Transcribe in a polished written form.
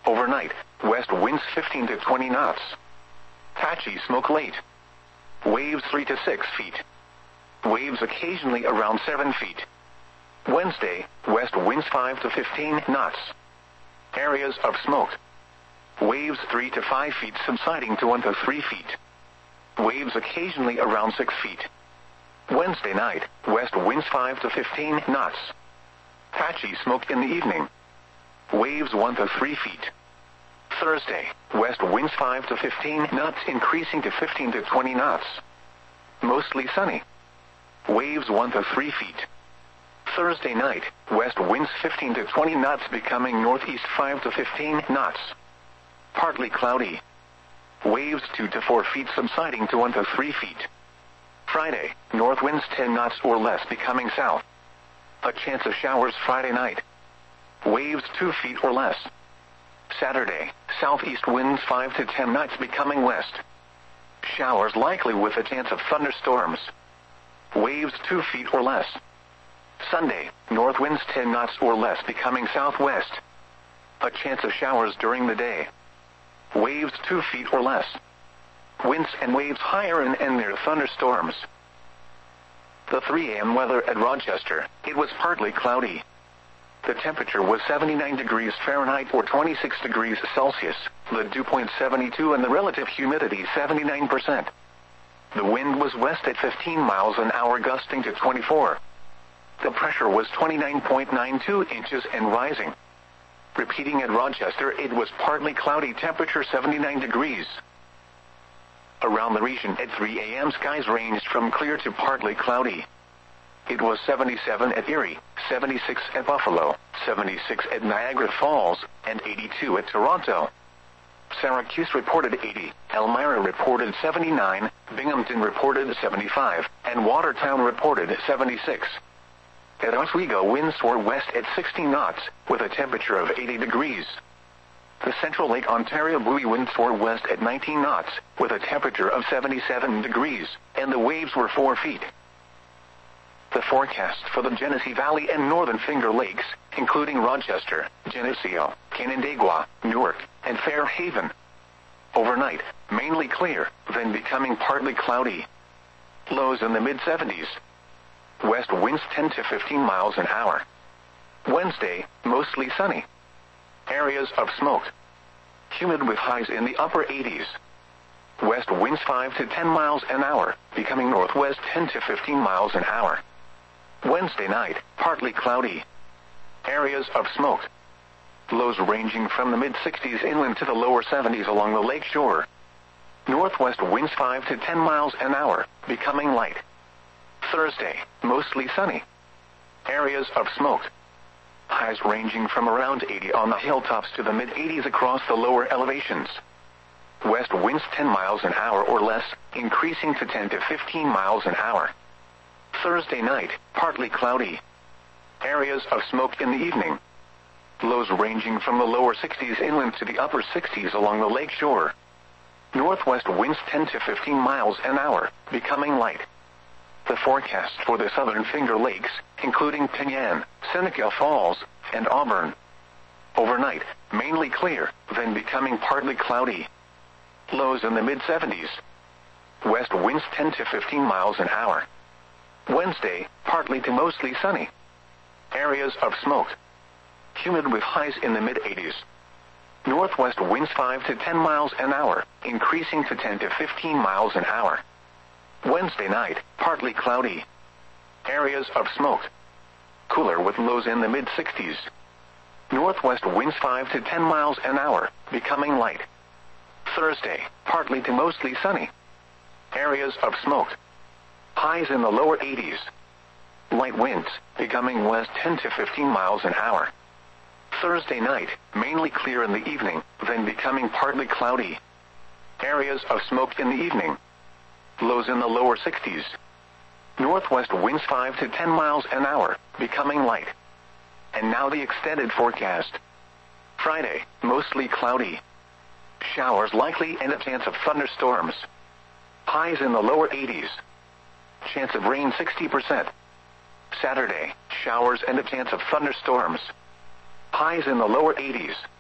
Overnight, west winds 15 to 20 knots. Patchy smoke late. Waves 3 to 6 feet. Waves occasionally around 7 feet. Wednesday, west winds 5 to 15 knots. Areas of smoke. Waves 3 to 5 feet subsiding to 1 to 3 feet. Waves occasionally around 6 feet. Wednesday night, west winds 5 to 15 knots. Patchy smoke in the evening. Waves 1 to 3 feet. Thursday, west winds 5 to 15 knots increasing to 15 to 20 knots. Mostly sunny. Waves 1 to 3 feet. Thursday night, west winds 15 to 20 knots becoming northeast 5 to 15 knots. Partly cloudy. Waves 2 to 4 feet subsiding to 1 to 3 feet. Friday, north winds 10 knots or less becoming south. A chance of showers Friday night. Waves 2 feet or less. Saturday, southeast winds 5 to 10 knots becoming west. Showers likely with a chance of thunderstorms. Waves 2 feet or less. Sunday, north winds 10 knots or less becoming southwest. A chance of showers during the day. Waves 2 feet or less. Winds and waves higher and near thunderstorms. The 3 a.m. weather at Rochester, it was partly cloudy. The temperature was 79 degrees Fahrenheit or 26 degrees Celsius, the dew point 72 and the relative humidity 79%. The wind was west at 15 miles an hour gusting to 24. The pressure was 29.92 inches and rising. Repeating at Rochester, it was partly cloudy, temperature 79 degrees. Around the region at 3 a.m. skies ranged from clear to partly cloudy. It was 77 at Erie, 76 at Buffalo, 76 at Niagara Falls, and 82 at Toronto. Syracuse reported 80, Elmira reported 79, Binghamton reported 75, and Watertown reported 76. At Oswego, winds were west at 60 knots, with a temperature of 80 degrees. The Central Lake Ontario buoy winds were west at 19 knots, with a temperature of 77 degrees, and the waves were 4 feet. The forecast for the Genesee Valley and Northern Finger Lakes, including Rochester, Geneseo, Canandaigua, Newark, and Fairhaven. Overnight, mainly clear, then becoming partly cloudy. Lows in the mid-70s. West winds 10 to 15 miles an hour. Wednesday, mostly sunny. Areas of smoke. Humid with highs in the upper 80s. West winds 5 to 10 miles an hour, becoming northwest 10 to 15 miles an hour. Wednesday night, partly cloudy. Areas of smoke. Lows ranging from the mid-60s inland to the lower 70s along the lake shore. Northwest winds 5 to 10 miles an hour, becoming light. Thursday, mostly sunny. Areas of smoke. Highs ranging from around 80 on the hilltops to the mid-80s across the lower elevations. West winds 10 miles an hour or less, increasing to 10 to 15 miles an hour. Thursday night, partly cloudy. Areas of smoke in the evening. Lows ranging from the lower 60s inland to the upper 60s along the lake shore. Northwest winds 10 to 15 miles an hour, becoming light. The forecast for the Southern Finger Lakes, including Penyan, Seneca Falls, and Auburn. Overnight, mainly clear, then becoming partly cloudy. Lows in the mid-70s. West winds 10 to 15 miles an hour. Wednesday, partly to mostly sunny. Areas of smoke. Humid with highs in the mid-80s. Northwest winds 5 to 10 miles an hour, increasing to 10 to 15 miles an hour. Wednesday night, partly cloudy. Areas of smoke. Cooler with lows in the mid-60s. Northwest winds 5 to 10 miles an hour, becoming light. Thursday, partly to mostly sunny. Areas of smoke. Highs in the lower 80s. Light winds, becoming west 10 to 15 miles an hour. Thursday night, mainly clear in the evening, then becoming partly cloudy. Areas of smoke in the evening. Lows in the lower 60s. Northwest winds 5 to 10 miles an hour, becoming light. And now the extended forecast. Friday, mostly cloudy. Showers likely and a chance of thunderstorms. Highs in the lower 80s. Chance of rain 60%. Saturday, showers and a chance of thunderstorms. Highs in the lower 80s.